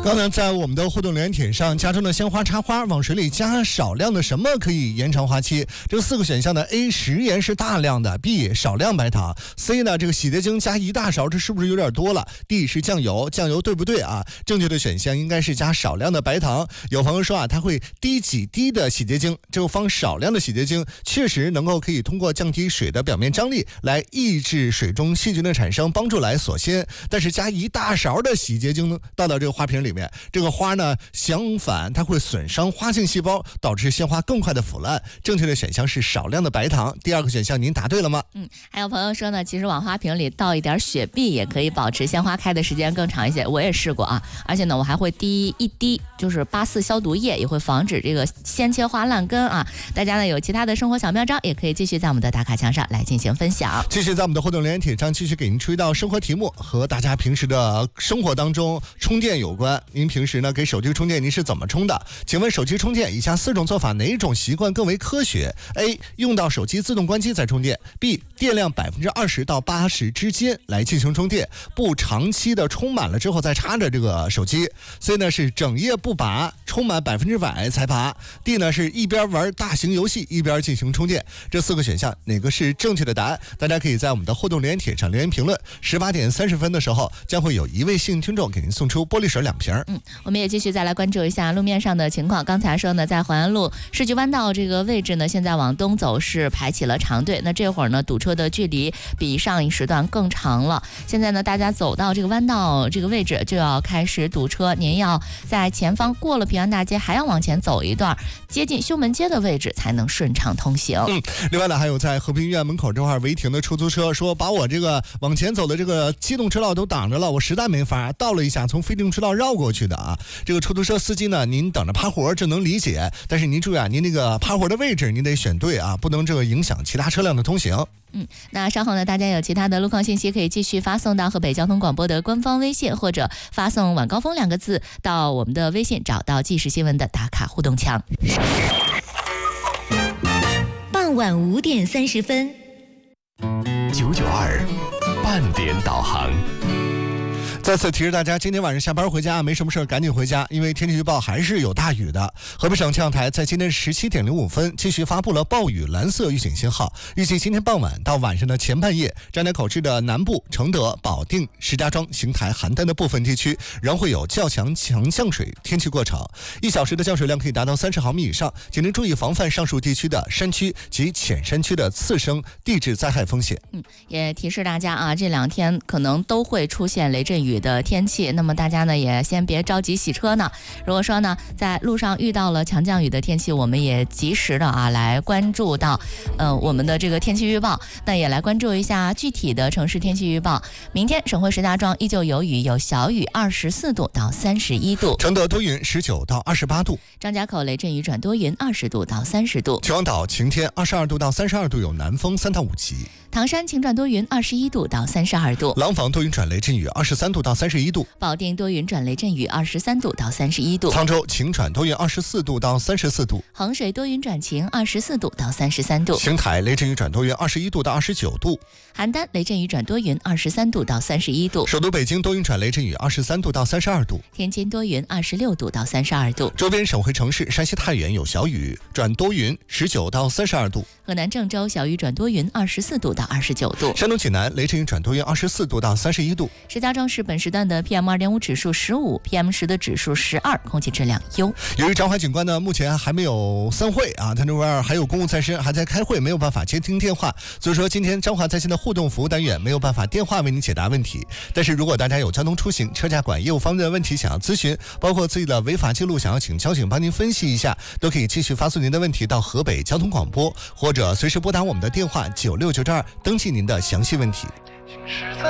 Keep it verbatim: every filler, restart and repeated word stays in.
刚才在我们的互动留言帖上，家中的鲜花插花往水里加少量的什么可以延长花期？这四个选项呢 A 食盐是大量的， B 少量白糖， C 呢这个洗洁精加一大勺，这是不是有点多了？ D 是酱油，酱油对不对啊？正确的选项应该是加少量的白糖。有朋友说啊，他会滴几滴的洗洁精，这个放少量的洗洁精确实能够可以通过降低水的表面张力来抑制水中细菌的产生，帮助来锁鲜。但是加一大勺的洗洁精倒到这个花瓶里面，这个花呢相反它会损伤花性细胞，导致鲜花更快的腐烂。正确的选项是少量的白糖。第二个选项您答对了吗？ 嗯，还有朋友说呢，其实往花瓶里倒一点雪碧也可以保持鲜花开的时间更长一些，我也试过啊，而且呢我还会滴一滴就是八四消毒液，也会防止这个鲜切花烂根啊。大家呢有其他的生活小妙招，也可以继续在我们的打卡墙上来进行分享。 继续在我们的互动留言帖上继续给您出一道生活题目，和大家平时的生活当中充电有关。您平时呢给手机充电您是怎么充的？请问手机充电以下四种做法哪一种习惯更为科学？ A 用到手机自动关机再充电， B 电量百分之二十到八十之间来进行充电，不长期的充满了之后再插着这个手机。 C 呢是整夜不拔，充满百分之百才拔。 D 呢是一边玩大型游戏一边进行充电。这四个选项哪个是正确的答案？大家可以在我们的互动留言帖上留言评论。十八点三十分的时候，将会有一位幸运听众给您送出玻璃水两瓶。 嗯，我们也继续再来关注一下路面上的情况。刚才说呢，在淮安路世纪弯道这个位置呢，现在往东走是排起了长队。那这会儿呢，堵车的距离比上一时段更长了。现在呢，大家走到这个弯道这个位置就要开始堵车，您要在前方过了平安大街，还要往前走一段，接近修门街的位置才能顺畅通行。 嗯，另外呢，还有在和平医院门口这块违停的出租车，说把我这个往前走的这个机动车道都挡着了，我实在没法，倒了一下从非机动车道绕过去的啊。这个出租车司机呢，您等着趴活这能理解，但是您注意啊，您那个趴活的位置您得选对啊，不能这个影响其他车辆的通行。 嗯，那稍后呢，大家有其他的路况信息可以继续发送到河北交通广播的官方微信，或者发送晚高峰两个字到我们的微信，找到即时新闻的打卡互动墙。 傍晚五点三十分， 九九二半点导航。 再次提示大家，今天晚上下班回家没什么事赶紧回家，因为天气预报还是有大雨的。河北省气象台在今天十七点零五分继续发布了暴雨蓝色预警信号，预计今天傍晚到晚上的前半夜，张家口市的南部、承德、保定、石家庄、邢台、邯郸的部分地区仍会有较强强降水天气过程，一小时的降水量可以达到三十毫米以上，请您注意防范上述地区的山区及浅山区的次生地质灾害风险。 嗯，也提示大家啊，这两天可能都会出现雷阵雨的天气，那么大家呢也先别着急洗车呢。如果说呢在路上遇到了强降雨的天气，我们也及时的啊来关注到呃我们的这个天气预报，那也来关注一下具体的城市天气预报。明天省会石家庄依旧有雨，有小雨，二十四度到三十一度； 承德多云，十九到二十八度； 张家口雷阵雨转多云，二十度到三十度； 秦皇岛晴天，二十二度到三十二度，有南风三到五级； 唐山晴转多云，二十一度到三十二度； 廊坊多云转雷阵雨，二十三度到三十一度； 保定多云转雷阵雨，二十三度到三十一度； 沧州晴转多云，二十四度到三十四度； 衡水多云转晴，二十四度到三十三度； 邢台雷阵雨转多云，二十一度到二十九度； 邯郸雷阵雨转多云，二十三度到三十一度； 首都北京多云转雷阵雨，二十三度到三十二度； 天津多云，二十六度到三十二度； 周边省会城市山西太原有小雨转多云，十九到三十二度； 河南郑州小雨转多云，二十四度到二十九度； 山东济南雷阵雨转多云，二十四度到三十一度； 石家庄市本时段的 P M 二点五 指数十五 ，P M 十 的指数十二，空气质量优。 由于张淮警官呢目前还没有散会啊，他这边还有公务在身，还在开会，没有办法接听电话，所以说今天张华在线的互动服务单元没有办法电话为您解答问题。但是如果大家有交通出行、车驾管业务方面的问题想要咨询，包括自己的违法记录想要请交警帮您分析一下，都可以继续发送您的问题到河北交通广播，或者随时拨打我们的电话九六九二登记您的详细问题。